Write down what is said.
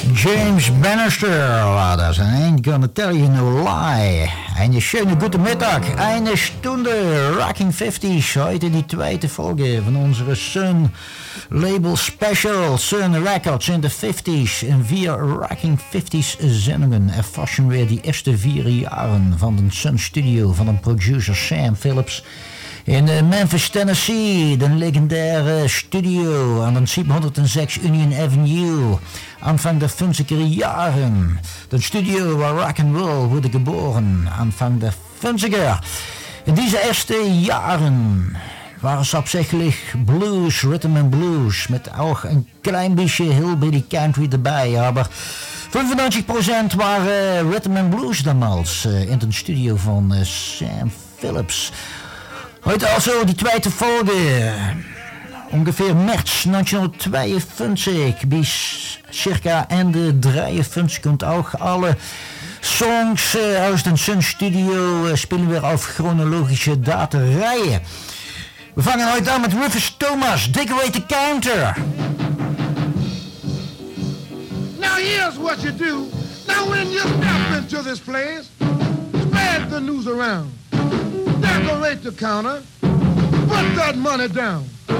James Bannister war das. I ain't gonna tell you no lie. Eine schöne gute Mittag. Eine Stunde Rocking 50s. Heute die zweite Folge van onze Sun Label Special. Sun Records in de 50s. En 4 Rocking 50s zendingen erfassen weer die eerste 4 jaren van de Sun Studio van de producer Sam Phillips. In Memphis, Tennessee, de legendaire studio aan de 706 Union Avenue. Anfang der 50er jaren. De studio waar rock'n'roll wurde geboren. Anfang der 50er. In deze eerste jaren waren es hauptsächlich Blues, Rhythm and Blues. Met auch een klein beetje hillbilly country erbij. Aber 95% waren Rhythm and Blues damals. In de studio van Sam Phillips. Heute also die zweite Folge, ungefähr März 1952 bis circa Ende 53 und auch alle Songs aus dem Sun Studio spielen wir auf chronologische Datenreihe. Wir fangen heute an mit Rufus Thomas, Decorate the Counter. Now here's what you do. Now when you step into this place, spread the news around. Decorate the counter, put that money down.